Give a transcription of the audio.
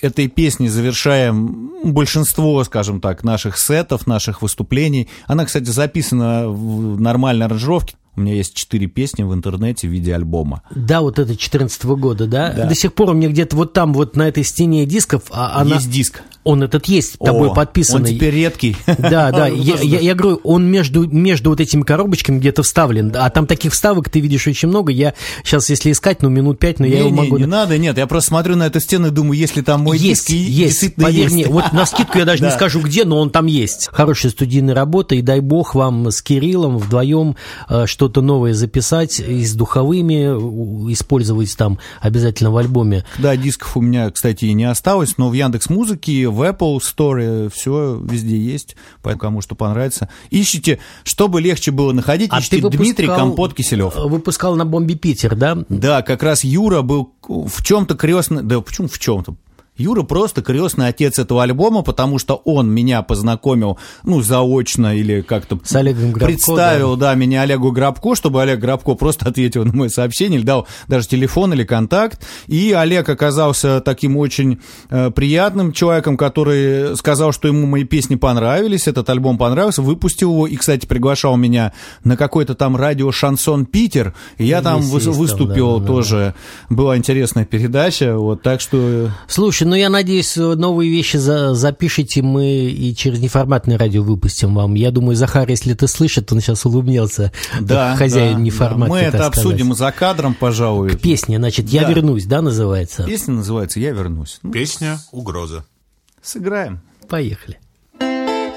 этой песней завершаем большинство, скажем так, наших сетов, наших выступлений. Она, кстати, записана в нормальной аранжировке. У меня есть 4 песни в интернете в виде альбома. Да, вот это 2014 года, да? Да. До сих пор у меня где-то вот там, вот на этой стене дисков... Есть диск. Он этот есть, тобой подписанный. Он теперь редкий. Да, да. Я говорю, он между вот этими коробочками где-то вставлен. А там таких вставок ты видишь очень много. Я сейчас, если искать, минут 5, но я его могу... Не надо, нет. Я просто смотрю на эту стену и думаю, если там мой диск... Есть, поверь мне. Вот на скидку я даже не скажу где, но он там есть. Хорошая студийная работа, и дай бог вам с Кириллом вдвоем что-то новое записать и с духовыми, использовать там обязательно в альбоме. Да, дисков у меня, кстати, и не осталось, но в Яндекс.Музыке, в Apple Store все везде есть, поэтому кому что понравится. Ищите, чтобы легче было находить, ищите Дмитрий Компот Киселев. Выпускал на Бомбе Питер, да? Да, как раз Юра был в чем-то крестный, да почему в чем-то? Юра просто крестный отец этого альбома, потому что он меня познакомил, заочно или как-то с Олегом Грабко, представил, меня Олегу Грабко, чтобы Олег Грабко просто ответил на мое сообщение, или дал даже телефон или контакт. И Олег оказался таким очень приятным человеком, который сказал, что ему мои песни понравились, этот альбом понравился, выпустил его и, кстати, приглашал меня на какой-то там радио «Шансон Питер», и я там выступил тоже. Была интересная передача, так что... Слушай, я надеюсь, новые вещи запишите, мы и через неформатное радио выпустим вам. Я думаю, Захар, если ты слышишь, он сейчас улыбнется. Да, хозяин неформата. Мы это обсудим за кадром, пожалуй. К песне, значит, «Я вернусь», да, называется? Песня называется «Я вернусь». Песня «Угроза». Сыграем. Поехали.